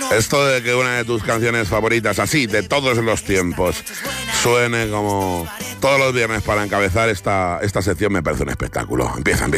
Esto de que una de tus canciones favoritas, así, de todos los tiempos, suene como todos los viernes para encabezar esta sección, me parece un espectáculo. Empieza.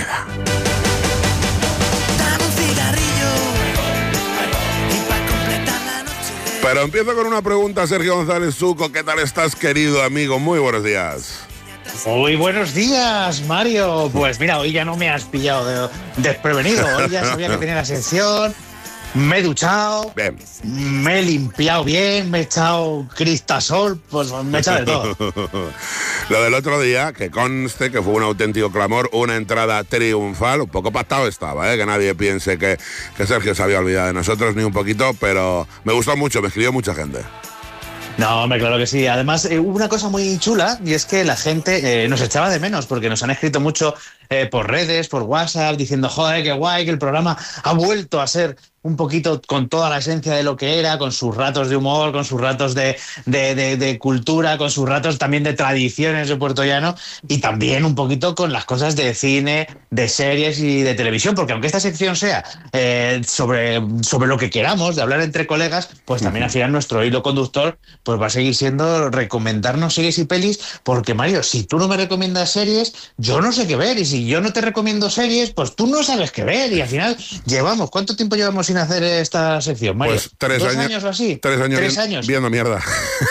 Pero empiezo con una pregunta, Sergio González Suco. ¿Qué tal estás, querido amigo? Muy buenos días. Muy buenos días, Mario. Pues mira, hoy ya no me has pillado desprevenido. Hoy ya sabía que tenía la sección. Me he duchado, Bien. me he limpiado bien, me he echado Cristasol, pues me he echado de todo. Lo del otro día, que conste que fue un auténtico clamor, una entrada triunfal, un poco pactado estaba, que nadie piense que Sergio se había olvidado de nosotros ni un poquito, pero me gustó mucho, me escribió mucha gente. No, hombre, claro que sí. Además, hubo una cosa muy chula y es que la gente nos echaba de menos porque nos han escrito mucho por redes, por WhatsApp, diciendo, joder, qué guay, que el programa ha vuelto a ser un poquito con toda la esencia de lo que era, con sus ratos de humor, con sus ratos de cultura, con sus ratos también de tradiciones de Puerto Llano y también un poquito con las cosas de cine, de series y de televisión, porque aunque esta sección sea sobre lo que queramos, de hablar entre colegas, pues también al final nuestro hilo conductor pues va a seguir siendo recomendarnos series y pelis, porque Mario, si tú no me recomiendas series, yo no sé qué ver, y si yo no te recomiendo series, pues tú no sabes qué ver, y al final ¿cuánto tiempo llevamos sin hacer esta sección, Mario? Pues 3 años. 2 años o así. 3 años viendo mierda.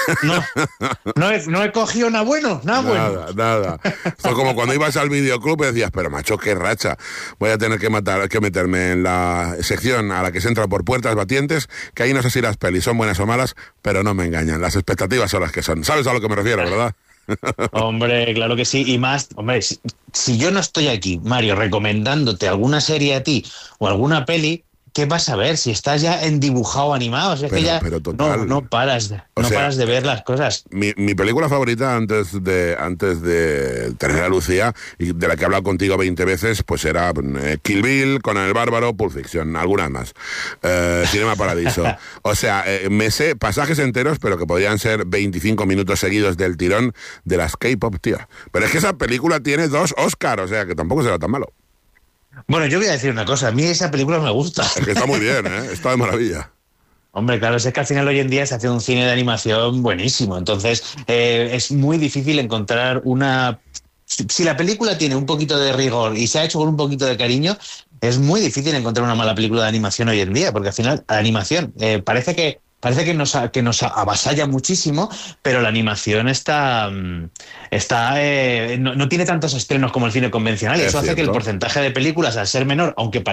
No he cogido nada bueno. Nada. Fue como cuando ibas al videoclub y decías, pero macho, qué racha. Voy a tener que meterme en la sección a la que se entra por puertas batientes, que ahí no sé si las pelis son buenas o malas, pero no me engañan. Las expectativas son las que son. ¿Sabes a lo que me refiero, verdad? Hombre, claro que sí. Y más, hombre, si yo no estoy aquí, Mario, recomendándote alguna serie a ti o alguna peli, ¿qué vas a ver? Si estás ya en dibujado animado, o sea, pero, que ya pero total, no paras de ver las cosas. Mi película favorita antes de tener a Lucía, y de la que he hablado contigo 20 veces, pues era Kill Bill, Conan el Bárbaro, Pulp Fiction, algunas más. Cinema Paradiso. O sea, me sé pasajes enteros, pero que podrían ser 25 minutos seguidos del tirón de las K-pop, tío. Pero es que esa película tiene 2 Oscars, o sea, que tampoco será tan malo. Bueno, yo voy a decir una cosa, a mí esa película me gusta. Es que está muy bien, está de maravilla. Hombre, claro, es que al final hoy en día se hace un cine de animación buenísimo, entonces es muy difícil encontrar una... Si la película tiene un poquito de rigor y se ha hecho con un poquito de cariño, es muy difícil encontrar una mala película de animación hoy en día, porque al final la animación parece que nos avasalla muchísimo, pero la animación no tiene tantos estrenos como el cine convencional, y eso hace que el porcentaje de películas, al ser menor, aunque